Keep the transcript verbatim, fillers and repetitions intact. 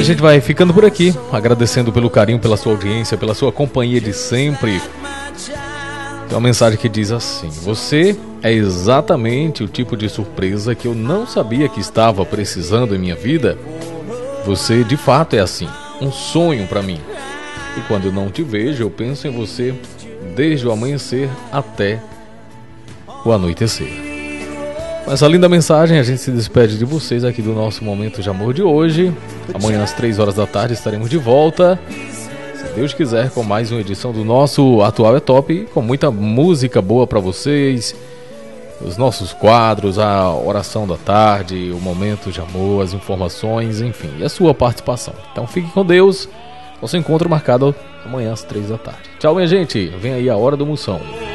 A gente vai ficando por aqui, agradecendo pelo carinho, pela sua audiência, pela sua companhia de sempre. Tem uma mensagem que diz assim: você é exatamente o tipo de surpresa que eu não sabia que estava precisando em minha vida. Você de fato é assim, um sonho para mim. E quando eu não te vejo, eu penso em você desde o amanhecer até o anoitecer. Com essa linda mensagem, a gente se despede de vocês aqui do nosso Momento de Amor de hoje. Amanhã às três horas da tarde estaremos de volta, se Deus quiser, com mais uma edição do nosso Atual é Top, com muita música boa para vocês, os nossos quadros, a oração da tarde, o Momento de Amor, as informações, enfim, e a sua participação. Então fique com Deus, nosso encontro marcado amanhã às três da tarde. Tchau, minha gente, vem aí a Hora do Moção.